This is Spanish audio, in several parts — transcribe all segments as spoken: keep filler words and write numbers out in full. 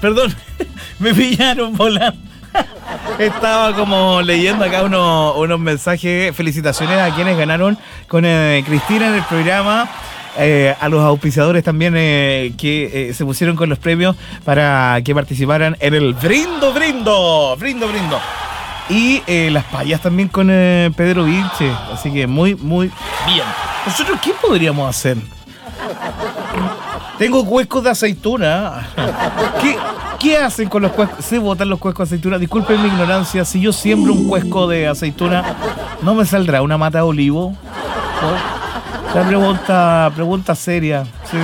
perdón, me pillaron volando. Estaba como leyendo acá unos, unos mensajes. Felicitaciones a quienes ganaron con eh, Cristina en el programa. Eh, a los auspiciadores también eh, que eh, se pusieron con los premios para que participaran en el Brindo Brindo. Brindo Brindo. Y eh, las payas también con eh, Pedro Vilche. Así que muy, muy bien. ¿Nosotros qué podríamos hacer? Tengo cuescos de aceituna. ¿Qué, qué hacen con los cuescos? ¿Se botan los cuescos de aceituna? Disculpen mi ignorancia. Si yo siembro un cuesco de aceituna, ¿no me saldrá una mata de olivo? ¿No? La pregunta, pregunta seria. ¿Sí?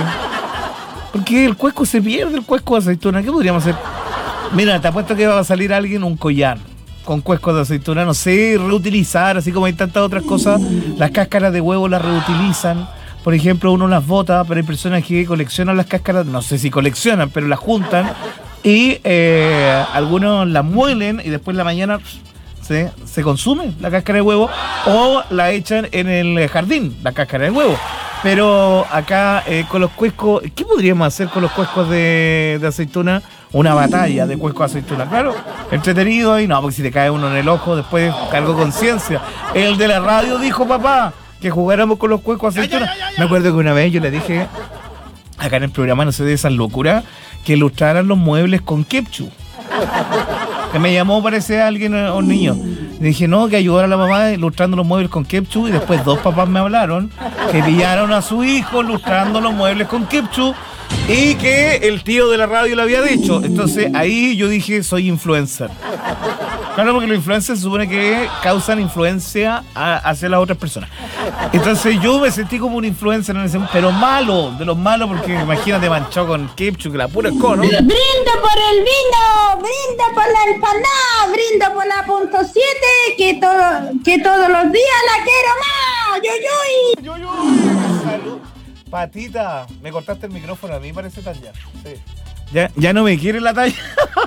Porque el cuesco se pierde, el cuesco de aceituna. ¿Qué podríamos hacer? Mira, te apuesto que va a salir alguien un collar con cuescos de aceituna. No sé, reutilizar, así como hay tantas otras cosas. Las cáscaras de huevo las reutilizan. Por ejemplo, uno las bota, pero hay personas que coleccionan las cáscaras, no sé si coleccionan, pero las juntan y eh, algunos las muelen y después en la mañana se, se consume la cáscara de huevo o la echan en el jardín, la cáscara de huevo. Pero acá eh, con los cuescos, ¿qué podríamos hacer con los cuescos de, de aceituna? Una batalla de cuescos de aceituna, claro, entretenido ahí, no, porque si te cae uno en el ojo, después cargo conciencia. El de la radio dijo, papá, que jugáramos con los cuescos de aceituna. Ya, ya, ya, ya. Me acuerdo que una vez yo le dije, acá en el programa, no sé de esas locuras, que ilustraran los muebles con ketchup. Que me llamó, parece alguien, un niño. Le dije, no, que ayudara a la mamá ilustrando los muebles con ketchup. Y después dos papás me hablaron que pillaron a su hijo ilustrando los muebles con ketchup y que el tío de la radio le había dicho. Entonces ahí yo dije, soy influencer. Claro, porque los influencers se supone que causan influencia a, hacia las otras personas. Entonces yo me sentí como un influencer en ese momento, pero malo, de los malos, porque imagínate manchado con ketchup, que la pura escoba, ¿no? Brinda por el vino, brinda por la empanada, brinda por la punto siete, que, todo, que todos los días la quiero más. ¡Yoyoy! ¡Yoyoy! Salud. Patita, me cortaste el micrófono, a mí parece Tanya. Sí. Ya, ya no me quiere la talla.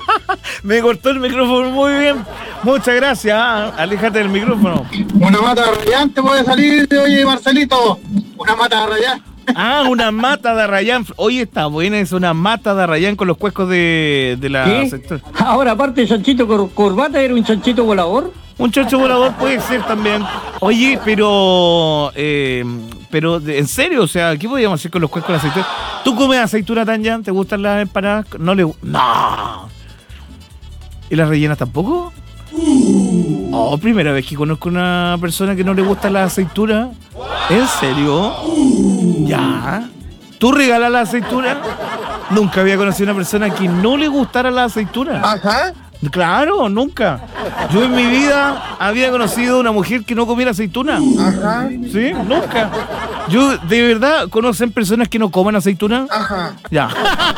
Me cortó el micrófono muy bien. Muchas gracias. ¿eh? Aléjate del micrófono. Una mata de Arrayán te puede salir, oye, Marcelito. Una mata de Arrayán. Ah, una mata de Arrayán. Oye, está buena, es una mata de Arrayán con los cuescos de, de la ¿Qué? sector. Ahora, aparte de chanchito cor corbata, ¿era un chanchito volador? Un chancho volador puede ser también. Oye, pero... Eh, pero, ¿en serio? O sea, ¿qué podríamos hacer con los cuescos de aceituna? ¿Tú comes aceituna, Tanya? ¿Te gustan las empanadas? No le... ¡No! ¿Y las rellenas tampoco? Oh, primera vez que conozco a una persona que no le gusta la aceituna. ¿En serio? Ya. ¿Tú regalas la aceituna? Nunca había conocido a una persona que no le gustara la aceituna. Ajá. Claro, nunca. Yo en mi vida había conocido a una mujer que no comiera aceituna. Ajá. Sí, nunca. Yo, de verdad, ¿conocen personas que no comen aceituna? Ajá. Ya.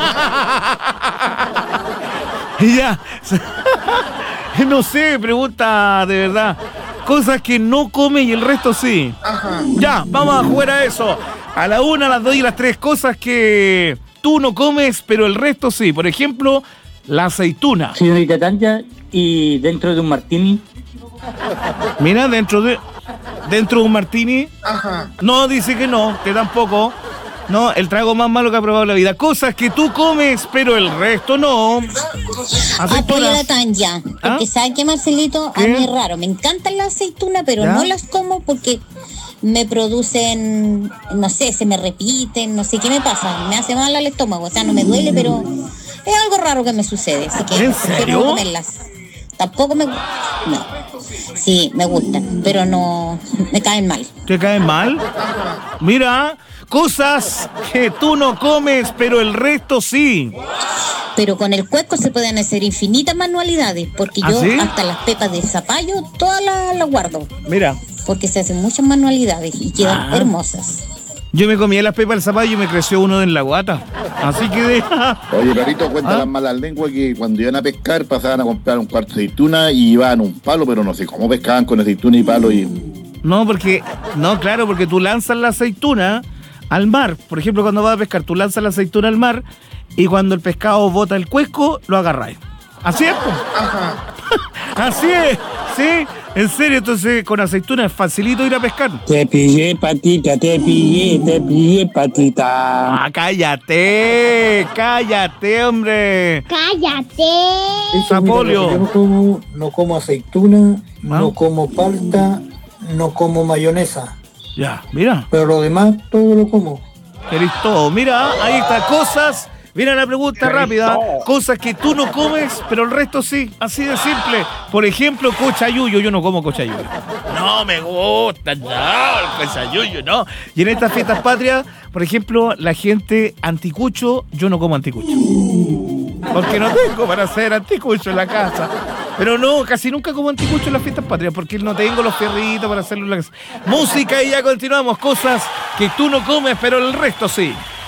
Ya. No sé, pregunta de verdad. Cosas que no come y el resto sí. Ajá. Ya, vamos a jugar a eso. A la una, a las dos y a las tres. Cosas que tú no comes, pero el resto sí. Por ejemplo, la aceituna. Señorita Tanya, ¿y dentro de un martini? Mira, dentro de dentro de un martini. Ajá. No, dice que no, que tampoco. No, el trago más malo que ha probado en la vida. Cosas que tú comes, pero el resto no. Apoyo a la Tanya, porque ¿Ah? ¿sabes qué, Marcelito? ¿Qué? A mí es raro, me encantan las aceitunas, pero ¿Ya? no las como porque me producen, no sé, se me repiten, no sé qué me pasa, me hace mal al estómago, o sea, no me duele, pero es algo raro que me sucede, así que ¿En prefiero serio? no comerlas. Tampoco me... No. Sí, me gustan, pero no... me caen mal. ¿Te caen mal? Mira, cosas que tú no comes, pero el resto sí. Pero con el cuesco se pueden hacer infinitas manualidades, porque ¿Ah, yo sí? hasta las pepas de zapallo todas las, las guardo, Mira, porque se hacen muchas manualidades y quedan Ah. hermosas. yo me comí las pepas del zapallo y me creció uno en la guata. Así que deja. Oye, Perrito, cuenta ¿Ah? las malas lenguas que cuando iban a pescar pasaban a comprar un cuarto de aceituna y iban un palo, pero no sé cómo pescaban con aceituna y palo y... No, porque, no, claro, porque tú lanzas la aceituna al mar. Por ejemplo, cuando vas a pescar, tú lanzas la aceituna al mar y cuando el pescado bota el cuesco, lo agarráis. Así es, pues. Ajá. Así es, sí. En serio, entonces con aceituna es facilito ir a pescar. Te pillé, patita, te pillé, te pillé, patita. Ah, cállate, cállate, hombre. ¡Cállate! Sapolio. Yo no como, no como aceituna, ¿Ah? no como palta, no como mayonesa. Ya, mira, Pero lo demás, todo lo como. querés todo. Mira, ahí está, cosas. Mira la pregunta rápida. Cosas que tú no comes, pero el resto sí. Así de simple. Por ejemplo, cochayuyo. Yo no como cochayuyo. No me gusta, no, el cochayuyo, no. Y en estas fiestas patrias, por ejemplo, la gente anticucho, yo no como anticucho. Porque no tengo para hacer anticucho en la casa. Pero no, casi nunca como anticucho en las fiestas patrias, porque no tengo los fierritos para hacerlo en la casa. Música y ya continuamos. Cosas que tú no comes, pero el resto sí.